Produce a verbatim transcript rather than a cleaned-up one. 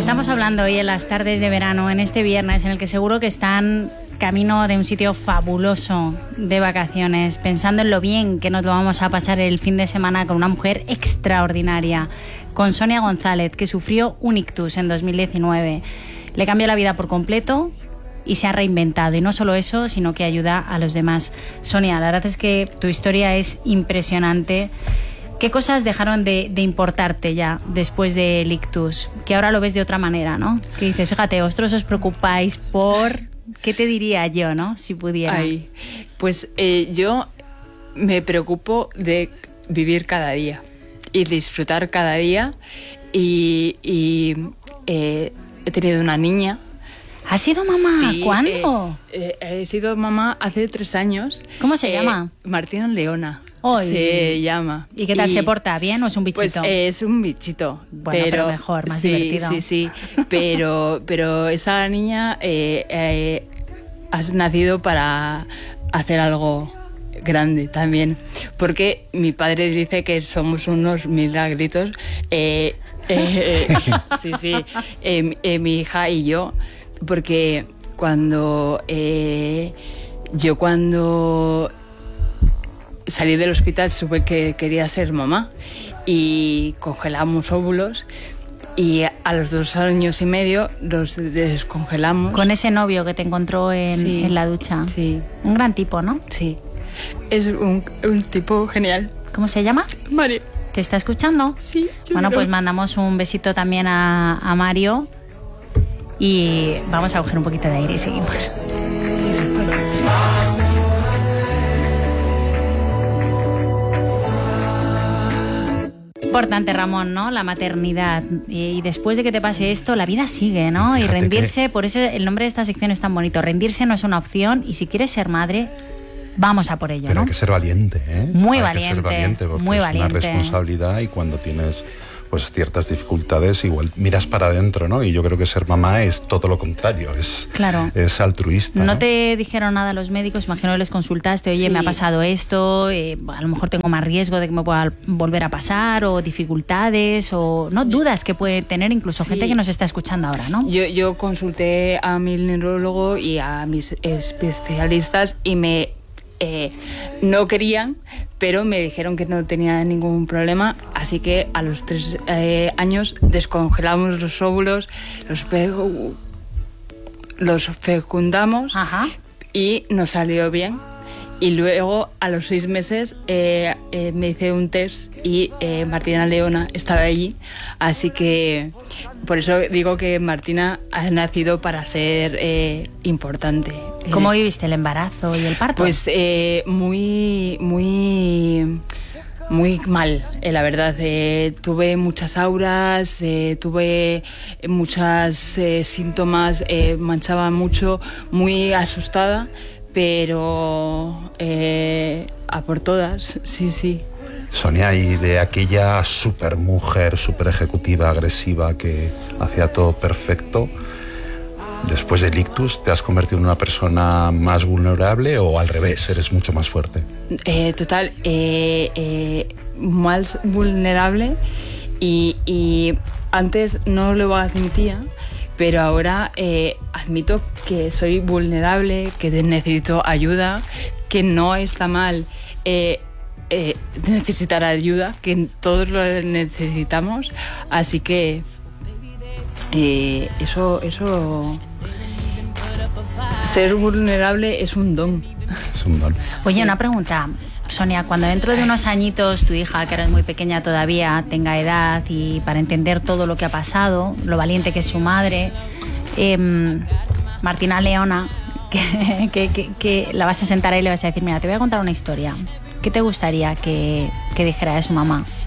Estamos hablando hoy en las tardes de verano, en este viernes, en el que seguro que están camino de un sitio fabuloso de vacaciones, pensando en lo bien que nos lo vamos a pasar el fin de semana con una mujer extraordinaria, con Sonia González, que sufrió un ictus en dos mil diecinueve. Le cambió la vida por completo y se ha reinventado. Y no solo eso, sino que ayuda a los demás. Sonia, la verdad es que tu historia es impresionante. ¿Qué cosas dejaron de, de importarte ya después del ictus? Que ahora lo ves de otra manera, ¿no? Que dices, fíjate, vosotros os preocupáis por... ¿Qué te diría yo, no? Si pudiera. Ay, pues eh, yo me preocupo de vivir cada día y disfrutar cada día. Y, y eh, he tenido una niña. ¿Has sido mamá? Sí, ¿Cuándo? Eh, eh, he sido mamá hace tres años. ¿Cómo se eh, llama? Martina Leona. Hoy. Se llama. ¿Y qué tal? Y, ¿Se porta bien o es un bichito? Pues eh, es un bichito. Bueno, pero, pero mejor, más sí, divertido. Sí, sí, pero, pero esa niña eh, eh, has nacido para hacer algo grande también. Porque mi padre dice que somos unos milagritos. Eh, eh, sí, sí. Eh, eh, mi hija y yo. Porque cuando... Eh, yo cuando... salí del hospital supe que quería ser mamá y congelamos óvulos y a los dos años y medio los descongelamos. Con ese novio que te encontró en, sí, en la ducha. Sí. Un gran tipo, ¿no? Sí. Es un, un tipo genial. ¿Cómo se llama? Mario. ¿Te está escuchando? Sí. Bueno, creo. pues mandamos un besito también a, a Mario y vamos a coger un poquito de aire y seguimos. Importante, Ramón, ¿no? La maternidad. Y después de que te pase esto, la vida sigue, ¿no? Y Fíjate rendirse, que... por eso el nombre de esta sección es tan bonito. Rendirse no es una opción y si quieres ser madre, vamos a por ello, Pero ¿no? hay que ser valiente, ¿eh? Muy hay valiente, que ser valiente porque muy es valiente. una responsabilidad y cuando tienes pues ciertas dificultades igual miras para adentro, ¿no? Y yo creo que ser mamá es todo lo contrario, es, claro. es altruista. ¿No, ¿no? te dijeron nada los médicos? Imagino que les consultaste, oye, Sí. me ha pasado esto, eh, a lo mejor tengo más riesgo de que me pueda volver a pasar, o dificultades, o no dudas que puede tener incluso Sí. gente que nos está escuchando ahora, ¿no? Yo, yo consulté a mi neurólogo y a mis especialistas y me eh, no querían, pero me dijeron que no tenía ningún problema, así que a los tres eh, años descongelamos los óvulos, los, fe los fecundamos. Ajá. Y nos salió bien. Y luego a los seis meses eh, eh, me hice un test y eh, Martina Leona estaba allí, así que por eso digo que Martina ha nacido para ser eh, importante. ¿Cómo viviste el embarazo y el parto? Pues eh, muy, muy, muy mal, eh, la verdad. Eh, tuve muchas auras, eh, tuve muchos eh, síntomas, eh, manchaba mucho, muy asustada. Pero eh, a por todas, sí, sí. Sonia, y de aquella super mujer, super ejecutiva, agresiva, que hacía todo perfecto, después del ictus, ¿te has convertido en una persona más vulnerable o al revés, eres mucho más fuerte? Eh, total, eh, eh, más vulnerable y, y antes no lo admitía. Pero ahora eh, admito que soy vulnerable, que necesito ayuda, que no está mal eh, eh, necesitar ayuda, que todos lo necesitamos. Así que eh, eso, eso, ser vulnerable es un don. Es un don. Oye, Sí. una pregunta. Sonia, cuando dentro de unos añitos tu hija, que ahora es muy pequeña todavía, tenga edad y para entender todo lo que ha pasado, lo valiente que es su madre, eh, Martina Leona, que, que, que, que la vas a sentar ahí y le vas a decir, mira, te voy a contar una historia. ¿Qué te gustaría que, que dijera de su mamá?